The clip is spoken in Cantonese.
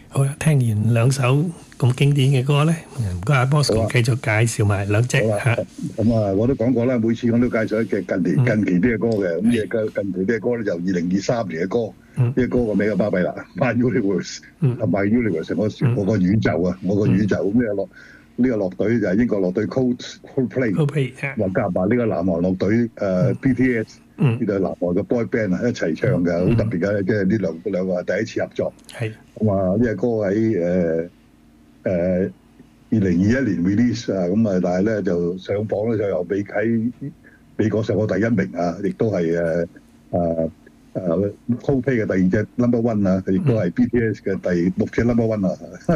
好啦，聽完兩首咁經典嘅歌咧，唔該阿 Bosco 繼續介紹埋兩隻嚇。 咁我都講過啦，每次我都介紹一隻近期啲嘅歌嘅，咁近期啲嘅歌咧就2023年嘅歌，呢個歌個名就巴閉啦 ，My Universe，同埋 Universe 我個宇宙啊，我個宇宙咁呢個樂隊就係英國樂隊 Coldplay， 又夾埋呢個南韓樂隊BTS。呢對南韓嘅 boy band 一齊唱嘅，好特別嘅，即係呢兩個係第一次合作。 係咁啊，呢隻歌喺2021年 release 啊，咁啊，但係咧就上榜咧就又喺美國上過第1名啊，亦都係Coldplay 嘅第2隻 number one 啊，亦都係 BTS 嘅第6隻 number one 啊。